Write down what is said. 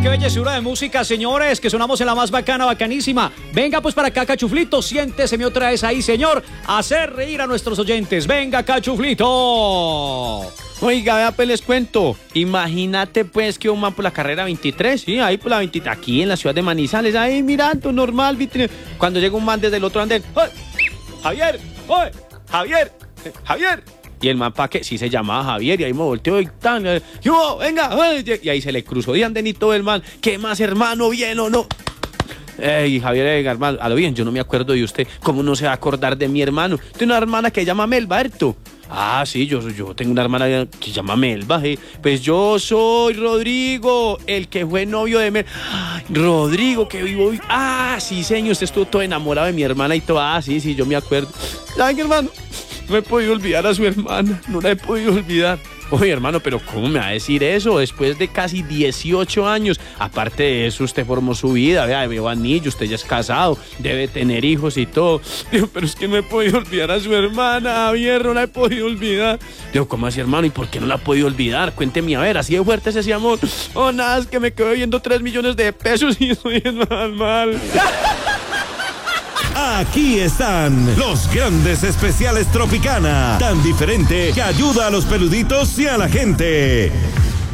qué bellezura de música, señores, que sonamos en la más bacana, bacanísima. Venga pues para acá, Cachuflito, siénteseme otra vez ahí, señor, a hacer reír a nuestros oyentes. Venga, Cachuflito. Oiga, vea, pues les cuento. Imagínate pues que un man por la carrera 23, sí, ahí por la 23, aquí en la ciudad de Manizales, ahí mirando, normal, vitrine. Cuando llega un man desde el otro andén, ¡ay! Javier, ¡ay! Javier, Javier. Y el man pa' que sí se llamaba Javier, y ahí me volteó y tan, yo, venga, y ahí se le cruzó de andén y todo el man. ¿Qué más, hermano? ¿Bien o no? Ey, Javier, hermano, a lo bien, yo no me acuerdo de usted. ¿Cómo no se va a acordar de mi hermano? Tengo una hermana que se llama Melba, ¿cierto? Ah, sí, yo tengo una hermana que se llama Melba, Pues yo soy Rodrigo, el que fue novio de Melba. Rodrigo, que vivo. Ah, sí, señor, usted estuvo todo enamorado de mi hermana y todo. Ah, sí, yo me acuerdo. ¿Saben qué, hermano? No he podido olvidar a su hermana, no la he podido olvidar. Oye, hermano, pero ¿cómo me va a decir eso? Después de casi 18 años. Aparte de eso, usted formó su vida. Vea, veo anillo, usted ya es casado, debe tener hijos y todo. Digo, pero es que no he podido olvidar a su hermana, Javier, no la he podido olvidar. Digo, ¿cómo así, hermano? ¿Y por qué no la he podido olvidar? Cuénteme, a ver, así de fuerte es ese amor. Oh, nada, es que me quedo viendo 3 millones de pesos y estoy mal. Aquí están los grandes especiales Tropicana, tan diferente que ayuda a los peluditos y a la gente.